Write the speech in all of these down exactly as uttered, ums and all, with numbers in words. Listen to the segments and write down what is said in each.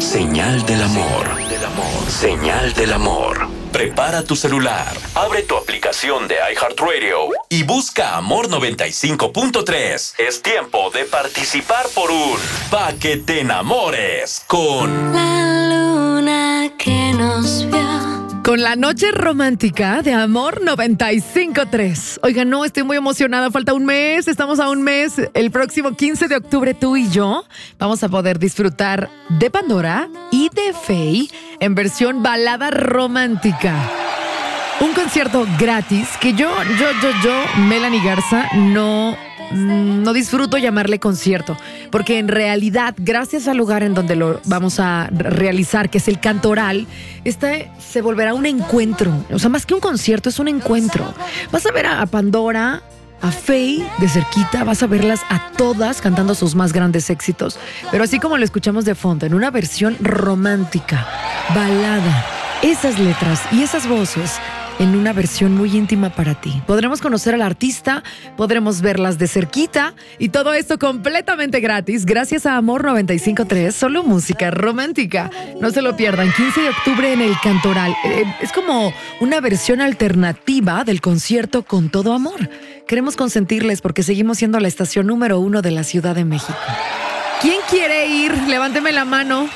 Señal del amor. Señal del amor. Prepara tu celular, abre tu aplicación de iHeartRadio y busca Amor noventa y cinco punto tres. Es tiempo de participar por un Pa' que te enamores con La luna que nos vio. Con la noche romántica de Amor noventa y cinco punto tres. Oigan, no, estoy muy emocionada. Falta un mes, estamos a un mes. El próximo quince de octubre tú y yo vamos a poder disfrutar de Pandora y de Faye en versión balada romántica. Un concierto gratis que yo, yo, yo, yo, Melanie Garza, no... no disfruto llamarle concierto, porque en realidad, gracias al lugar en donde lo vamos a realizar, que es el Cantoral, este se volverá un encuentro. O sea, más que un concierto, es un encuentro. Vas a ver a Pandora, a Faye de cerquita, vas a verlas a todas cantando sus más grandes éxitos, pero así como lo escuchamos de fondo, en una versión romántica, balada, esas letras y esas voces en una versión muy íntima para ti. Podremos conocer al artista, podremos verlas de cerquita y todo esto completamente gratis gracias a Amor noventa y cinco punto tres, solo música romántica. No se lo pierdan, quince de octubre en el Cantoral. Eh, es como una versión alternativa del concierto Con Todo Amor. Queremos consentirles porque seguimos siendo la estación número uno de la Ciudad de México. ¿Quién quiere ir? Levánteme la mano.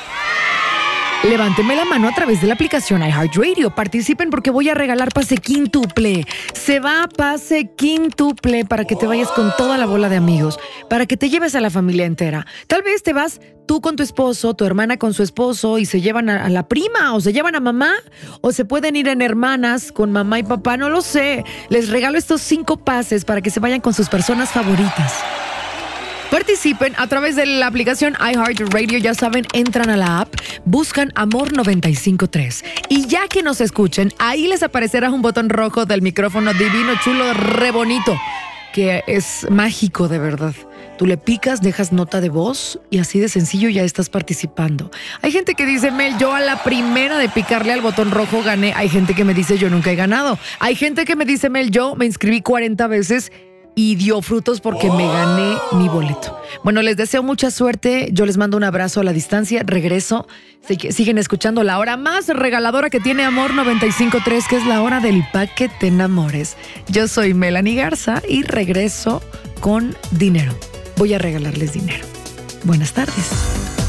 Levánteme la mano a través de la aplicación iHeartRadio. Participen porque voy a regalar pase quíntuple. Se va pase quíntuple para que te vayas con toda la bola de amigos, para que te lleves a la familia entera. Tal vez te vas tú con tu esposo, tu hermana con su esposo y se llevan a, a la prima o se llevan a mamá o se pueden ir en hermanas con mamá y papá, no lo sé. Les regalo estos cinco pases para que se vayan con sus personas favoritas. Participen a través de la aplicación iHeartRadio, ya saben, entran a la app, buscan Amor noventa y cinco punto tres y ya que nos escuchen, ahí les aparecerá un botón rojo del micrófono divino, chulo, re bonito, que es mágico de verdad. Tú le picas, dejas nota de voz y así de sencillo ya estás participando. Hay gente que dice, Mel, yo a la primera de picarle al botón rojo gané. Hay gente que me dice, yo nunca he ganado. Hay gente que me dice, Mel, yo me inscribí cuarenta veces y dio frutos porque me gané mi boleto. Bueno, les deseo mucha suerte. Yo les mando un abrazo a la distancia. Regreso. Siguen escuchando la hora más regaladora que tiene Amor noventa y cinco punto tres, que es la hora del Pa' que te enamores. Yo soy Melanie Garza y regreso con dinero. Voy a regalarles dinero. Buenas tardes.